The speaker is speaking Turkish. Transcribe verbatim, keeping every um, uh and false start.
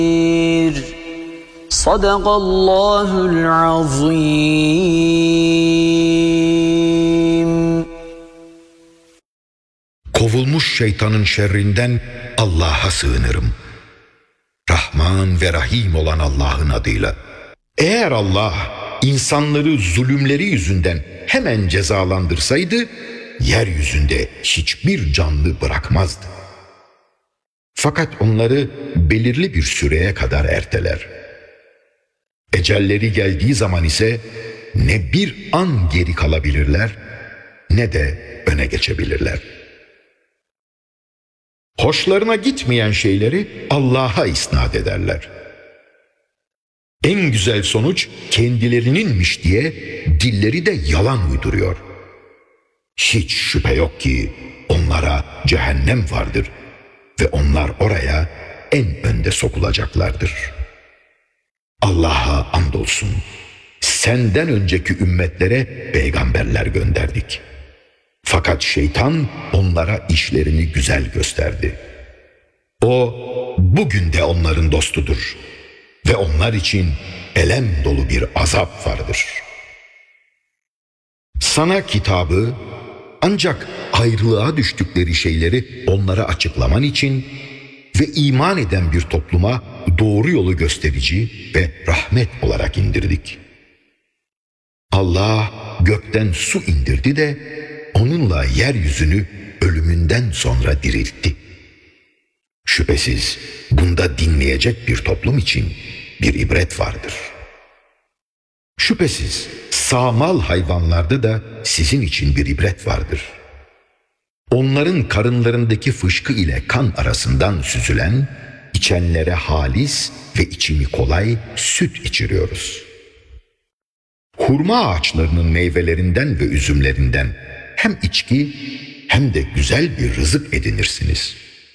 Sadakallahul azim. Kovulmuş şeytanın şerrinden Allah'a sığınırım. Rahman ve Rahim olan Allah'ın adıyla. Eğer Allah insanları zulümleri yüzünden hemen cezalandırsaydı, yeryüzünde hiçbir canlı bırakmazdı. Fakat onları belirli bir süreye kadar erteler. Ecelleri geldiği zaman ise ne bir an geri kalabilirler, ne de öne geçebilirler. Hoşlarına gitmeyen şeyleri Allah'a isnat ederler. En güzel sonuç kendilerininmiş diye dilleri de yalan uyduruyor. Hiç şüphe yok ki onlara cehennem vardır ve onlar oraya en önde sokulacaklardır. Allah'a andolsun, senden önceki ümmetlere peygamberler gönderdik. Fakat şeytan onlara işlerini güzel gösterdi. O bugün de onların dostudur ve onlar için elem dolu bir azap vardır. Sana kitabı ancak ayrılığa düştükleri şeyleri onlara açıklaman için ve iman eden bir topluma doğru yolu gösterici ve rahmet olarak indirdik. Allah gökten su indirdi de onunla yeryüzünü ölümünden sonra diriltti. Şüphesiz bunda dinleyecek bir toplum için bir ibret vardır. Şüphesiz sağmal hayvanlarda da sizin için bir ibret vardır. Onların karınlarındaki fışkı ile kan arasından süzülen, içenlere halis ve içimi kolay süt içiriyoruz. Hurma ağaçlarının meyvelerinden ve üzümlerinden hem içki hem de güzel bir rızık edinirsiniz.